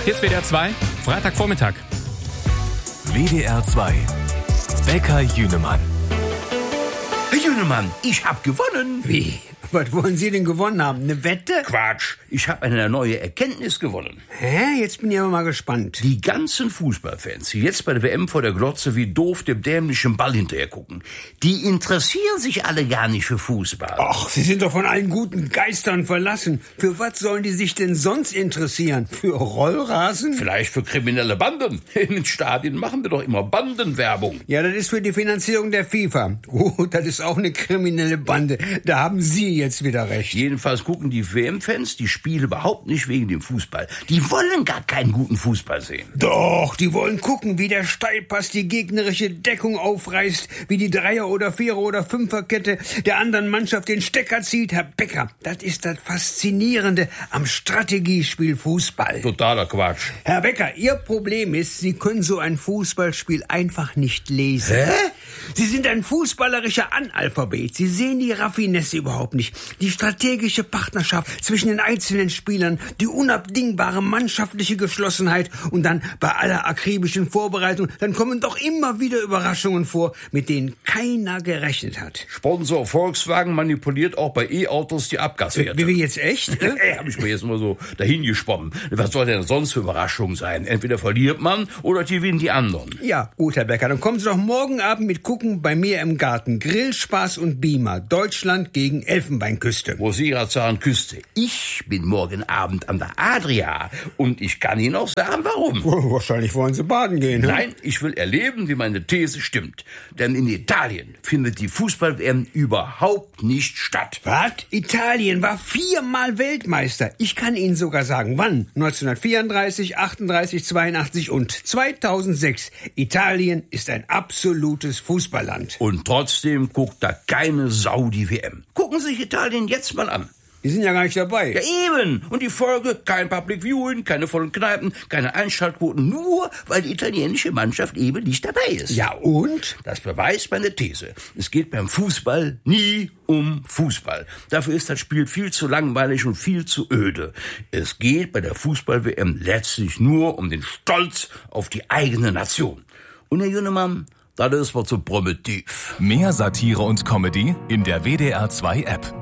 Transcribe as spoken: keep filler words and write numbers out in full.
Jetzt W D R zwei, Freitagvormittag. W D R zwei, Bäcker Jünemann. Herr Jünemann, ich hab gewonnen. Wie? Was wollen Sie denn gewonnen haben? Eine Wette? Quatsch, ich hab eine neue Erkenntnis gewonnen. Hä? Jetzt bin ich aber mal gespannt. Die ganzen Fußballfans, die jetzt bei der W M vor der Glotze wie doof dem dämlichen Ball hinterher gucken, die interessieren sich alle gar nicht für Fußball. Ach, Sie sind doch von allen guten Geistern verlassen. Für was sollen die sich denn sonst interessieren? Für Rollrasen? Vielleicht für kriminelle Banden. In den Stadien machen wir doch immer Bandenwerbung. Ja, das ist für die Finanzierung der FIFA. Gut, das ist auch eine kriminelle Bande. Da haben Sie jetzt wieder recht. Jedenfalls gucken die W M-Fans die Spiele überhaupt nicht wegen dem Fußball. Die wollen gar keinen guten Fußball sehen. Doch, die wollen gucken, wie der Steilpass die gegnerische Deckung aufreißt, wie die Dreier- oder Vierer- oder Fünferkette der anderen Mannschaft den Stecker zieht. Herr Becker, das ist das Faszinierende am Strategiespiel Fußball. Totaler Quatsch. Herr Becker, Ihr Problem ist, Sie können so ein Fußballspiel einfach nicht lesen. Hä? Sie sind ein fußballerischer Analphabet. Sie sehen die Raffinesse überhaupt nicht. Die strategische Partnerschaft zwischen den einzelnen Spielern, die unabdingbare mannschaftliche Geschlossenheit und dann bei aller akribischen Vorbereitung, dann kommen doch immer wieder Überraschungen vor, mit denen keiner gerechnet hat. Sponsor Volkswagen manipuliert auch bei E-Autos die Abgaswerte. Wie, wie jetzt echt? Äh, hab ich mir jetzt mal so dahin gesponnen. Was soll denn sonst für Überraschung sein? Entweder verliert man oder gewinnen die anderen. Ja, gut, Herr Becker, dann kommen Sie doch morgen Abend mit gucken bei mir im Garten. Grillspaß und Beamer. Deutschland gegen Elfenbeinküste. Wo Sie gerade sagen, Küste. Ich bin morgen Abend an der Adria. Und ich kann Ihnen auch sagen, warum. Oh, wahrscheinlich wollen Sie baden gehen, ne? Nein, ich will erleben, wie meine These stimmt. Denn in Italien findet die Fußball-W M überhaupt nicht statt. Was? Italien war viermal Weltmeister. Ich kann Ihnen sogar sagen, wann. neunzehnhundertvierunddreißig, achtunddreißig, zweiundachtzig und zweitausendsechs. Italien ist ein absolutes Fußballland. Und trotzdem guckt da keine Sau die W M. Gucken Sie sich Italien jetzt mal an. Die sind ja gar nicht dabei. Ja eben. Und die Folge, kein Public Viewing, keine vollen Kneipen, keine Einschaltquoten, nur weil die italienische Mannschaft eben nicht dabei ist. Ja und? Das beweist meine These. Es geht beim Fußball nie um Fußball. Dafür ist das Spiel viel zu langweilig und viel zu öde. Es geht bei der Fußball-W M letztlich nur um den Stolz auf die eigene Nation. Und Herr Jünemann, das ist was so primitiv. Mehr Satire und Comedy in der W D R zwei App.